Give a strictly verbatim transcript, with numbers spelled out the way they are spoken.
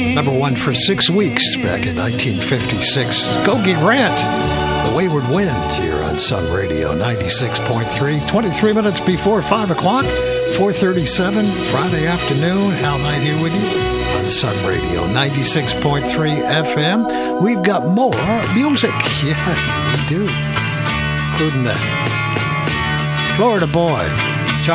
Number one for six weeks back in nineteen fifty-six. Gogi Rant, The Wayward Wind, here on Sun Radio ninety-six point three. twenty-three minutes before five o'clock, four thirty-seven, Friday afternoon. Hal Knight here with you on Sun Radio ninety-six point three F M. We've got more music. Yeah, we do. Including that Florida Boy.